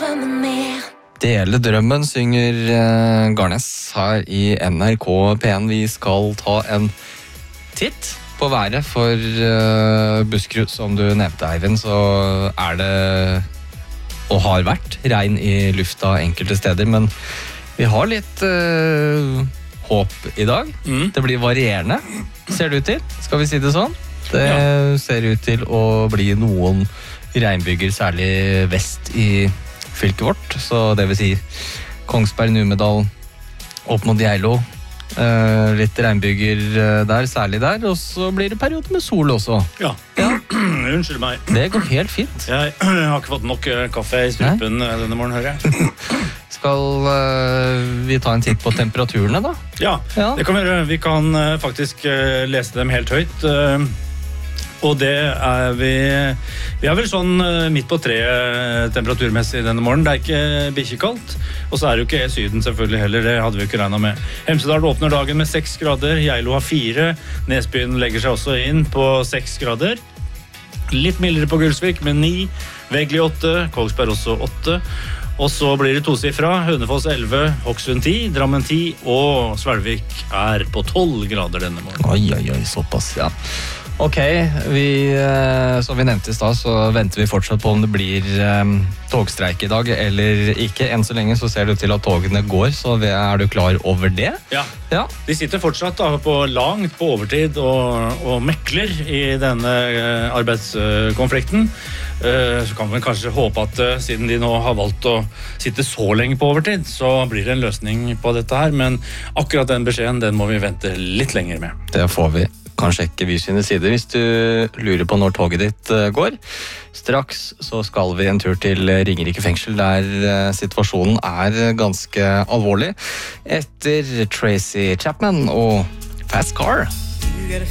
Dele drømmen synger Garnes her i NRK P1. Vi skal ta en titt på været for Buskerud. Som du nevnte, Eivind, så det og har vært regn i lufta enkelte steder, men vi har litt håp i dag. Det blir varierende, ser det ut til. Skal vi si det sånn? Det ser ut til å bli noen regnbyger, særlig vest i fylket vårt, så det vil si Kongsberg, Numedal, opp mot Geilo, litt regnbyger der, særlig der, og så blir det perioder med sol også. Ja. Unnskyld meg. Det går helt fint. Jeg har ikke fått nok kaffe i strupen denne morgen, hører jeg. Skal vi ta en titt på temperaturene da? Ja, det kan vi gjøre. Vi kan faktisk lese dem helt høyt. Og det vi vel sånn midt på treet temperaturmessig denne morgen. Det ikke bikkjekaldt, og så det jo ikke Syden selvfølgelig heller, det hadde vi ikke regnet med. Hemsedal åpner dagen med 6 grader, Geilo har 4, Nesbyen legger seg også inn på 6 grader. Litt mildere på Gulsvik med 9, Vegli 8, Kongsberg også 8. Og så blir det tosifra, Hønefoss 11, Hokksund 10, Drammen 10, og Svelvik på 12 grader denne morgen. Oi, såpass, ja. Ok, som vi nevnte i stad, så venter vi fortsatt på om det blir togstreik i dag eller ikke. Enn så lenge så ser det ut til at togene går, så du klar over det? Ja. De sitter fortsatt langt på overtid og mekler i denne arbeidskonflikten. Så kan vi kanskje håpe at siden de nå har valgt å sitte så lenge på overtid, så blir det en løsning på dette her, men akkurat den beskjeden, den må vi vente litt lenger med. Det får vi. Kan sjekke Vy sine sider hvis du lurer på når toget ditt går. Straks så skal vi en tur til Ringerike fengsel, der situasjonen ganske alvorlig. Etter Tracy Chapman og Fast Car.